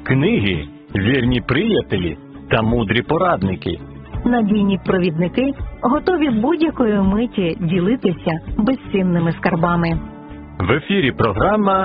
Книги – вірні приятелі та мудрі порадники. Надійні провідники готові будь-якої миті ділитися безцінними скарбами. В ефірі програма